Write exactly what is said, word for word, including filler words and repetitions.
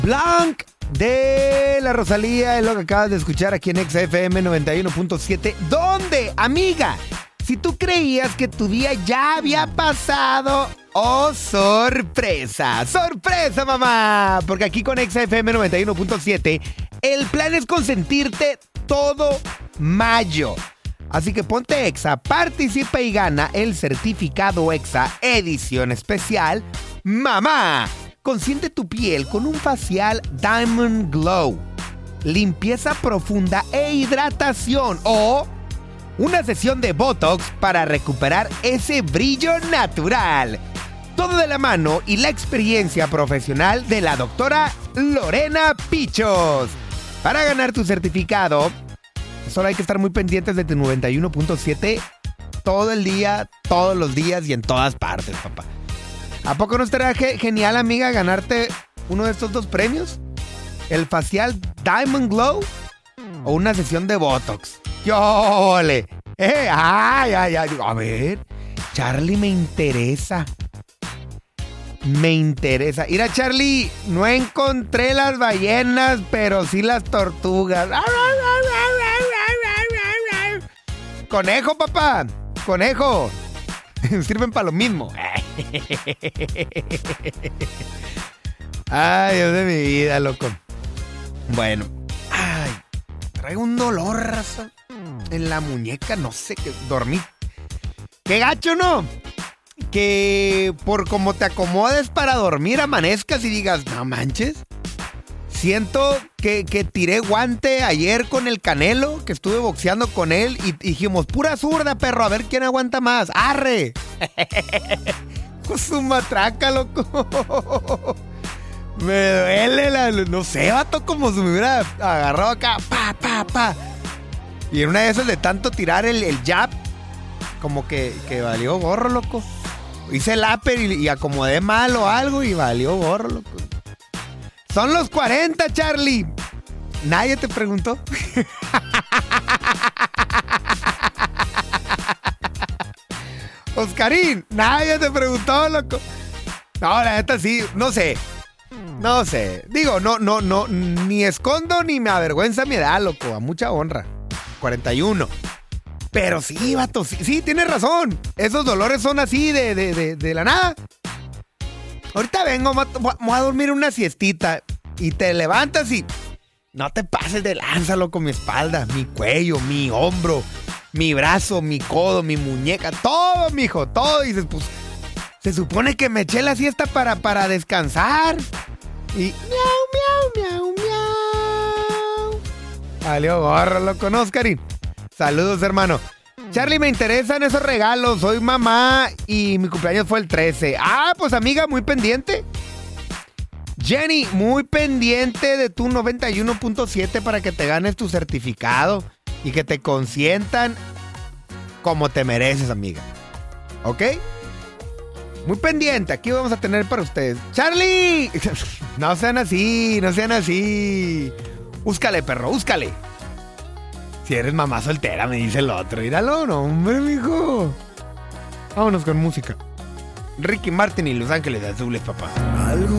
Blanc de la Rosalía es lo que acabas de escuchar aquí en Exa F M noventa y uno punto siete. ¿Dónde, amiga? Si tú creías que tu día ya había pasado, ¡oh, sorpresa! ¡Sorpresa, mamá! Porque aquí con Exa F M noventa y uno punto siete, el plan es consentirte todo mayo. Así que ponte Exa, participa y gana el certificado Exa edición especial ¡Mamá! Consiente tu piel con un facial Diamond Glow, limpieza profunda e hidratación o una sesión de Botox para recuperar ese brillo natural. Todo de la mano y la experiencia profesional de la doctora Lorena Pichos. Para ganar tu certificado, solo hay que estar muy pendientes de tu noventa y uno punto siete todo el día, todos los días y en todas partes, papá. ¿A poco no estaría ge- genial, amiga, ganarte uno de estos dos premios? ¿El facial Diamond Glow o una sesión de Botox? ¡Yole! ¡Eh! ¡Ay, ay, ay! A ver, Charlie, me interesa. Me interesa. Mira, Charlie, no encontré las ballenas, pero sí las tortugas. ¡Conejo, papá! ¡Conejo! Sirven para lo mismo. Ay, Dios de mi vida, loco. Bueno. Ay, traigo un dolor, raza, en la muñeca. No sé, qué dormí. ¡Qué gacho, no! Que por como te acomodes para dormir, amanezcas y digas, no manches. Siento que, que tiré guante ayer con el Canelo, que estuve boxeando con él y dijimos, pura zurda, perro, a ver quién aguanta más. ¡Arre! Su matraca, loco. Me duele la... No sé, vato, como si me hubiera agarrado acá, pa, pa, pa. Y en una de esas de tanto tirar el, el jab, como que, que valió gorro, loco. Hice el upper y, y acomodé mal o algo y valió gorro, loco. Son los cuarenta, Charlie. Nadie te preguntó. Oscarín, nadie te preguntó, loco. No, la neta sí, no sé. No sé. Digo, no, no, no, ni escondo ni me avergüenza mi edad, loco. A mucha honra. cuarenta y uno. Pero sí, vato, sí, sí, tienes razón. Esos dolores son así de, de, de, de la nada. Ahorita vengo, voy a dormir una siestita y te levantas y no te pases de lanza, loco, mi espalda, mi cuello, mi hombro, mi brazo, mi codo, mi muñeca, todo, mijo, todo. Y dices, pues, se supone que me eché la siesta para, para descansar. Y miau, miau, miau, miau. Valió gorro, loco, ¿no, Oscarín? Saludos, hermano. Charlie, me interesan esos regalos. Soy mamá y mi cumpleaños fue el trece. Ah, pues amiga, muy pendiente. Jenny, muy pendiente de tu noventa y uno punto siete para que te ganes tu certificado y que te consientan como te mereces, amiga. ¿Ok? Muy pendiente. Aquí vamos a tener para ustedes. ¡Charlie! No sean así, no sean así. Búscale, perro, búscale. Si eres mamá soltera, me dice el otro. Míralo, no, hombre, mijo. Vámonos con música. Ricky Martin y Los Ángeles Azules, papá.